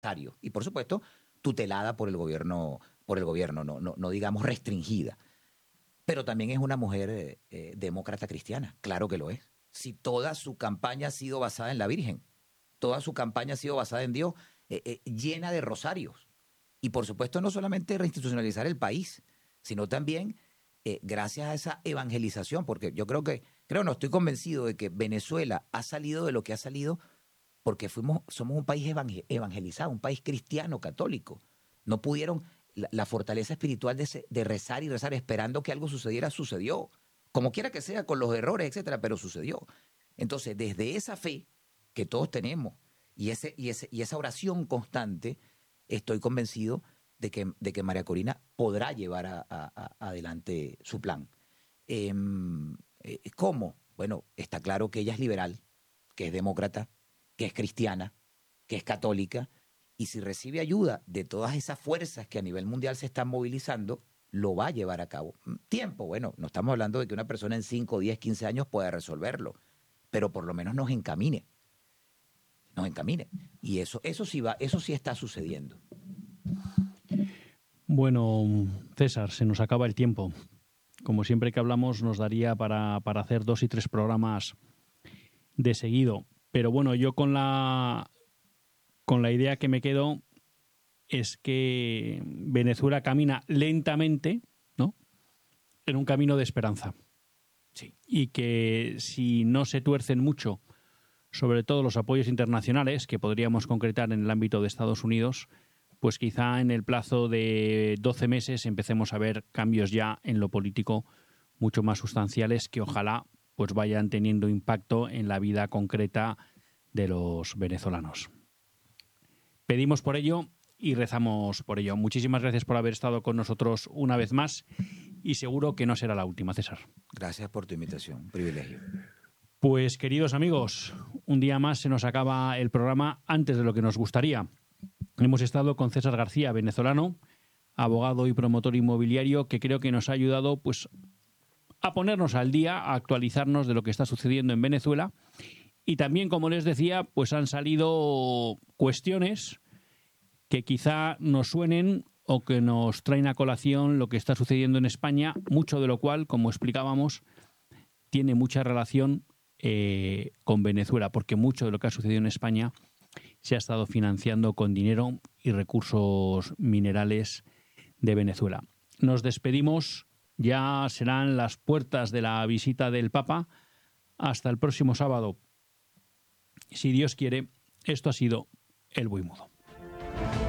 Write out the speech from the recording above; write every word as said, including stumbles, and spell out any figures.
y por supuesto tutelada por el gobierno, por el gobierno, no, no, no digamos restringida. Pero también es una mujer eh, eh, demócrata cristiana, claro que lo es. Si toda su campaña ha sido basada en la Virgen, toda su campaña ha sido basada en Dios, eh, eh, llena de rosarios. Y por supuesto no solamente reinstitucionalizar el país, sino también eh, gracias a esa evangelización, porque yo creo que, creo no, estoy convencido de que Venezuela ha salido de lo que ha salido porque fuimos, somos un país evangelizado, un país cristiano, católico. No pudieron, la, la fortaleza espiritual de, se, de rezar y rezar esperando que algo sucediera, sucedió. Como quiera que sea, con los errores, etcétera, pero sucedió. Entonces, desde esa fe que todos tenemos y, ese, y, ese, y esa oración constante, estoy convencido de que, de que María Corina podrá llevar a, a, a adelante su plan. Eh, ¿Cómo? Bueno, está claro que ella es liberal, que es demócrata, que es cristiana, que es católica, y si recibe ayuda de todas esas fuerzas que a nivel mundial se están movilizando, lo va a llevar a cabo. Tiempo, bueno, no estamos hablando de que una persona en cinco, diez, quince años pueda resolverlo, pero por lo menos nos encamine, nos encamine. Y eso, eso sí va, eso sí está sucediendo. Bueno, César, se nos acaba el tiempo. Como siempre que hablamos nos daría para, para hacer dos y tres programas de seguido. Pero bueno, yo con la, con la idea que me quedo es que Venezuela camina lentamente, ¿no?, en un camino de esperanza. Sí. Y que si no se tuercen mucho, sobre todo los apoyos internacionales que podríamos concretar en el ámbito de Estados Unidos, pues quizá en el plazo de doce meses empecemos a ver cambios ya en lo político mucho más sustanciales que ojalá pues vayan teniendo impacto en la vida concreta de los venezolanos. Pedimos por ello y rezamos por ello. Muchísimas gracias por haber estado con nosotros una vez más y seguro que no será la última, César. Gracias por tu invitación, un privilegio. Pues queridos amigos, un día más se nos acaba el programa antes de lo que nos gustaría. Hemos estado con César García, venezolano, abogado y promotor inmobiliario, que creo que nos ha ayudado pues a ponernos al día, a actualizarnos de lo que está sucediendo en Venezuela. Y también, como les decía, pues han salido cuestiones que quizá nos suenen o que nos traen a colación lo que está sucediendo en España, mucho de lo cual, como explicábamos, tiene mucha relación eh, con Venezuela, porque mucho de lo que ha sucedido en España se ha estado financiando con dinero y recursos minerales de Venezuela. Nos despedimos, ya serán las puertas de la visita del Papa. Hasta el próximo sábado. Si Dios quiere, esto ha sido El Buey Mudo.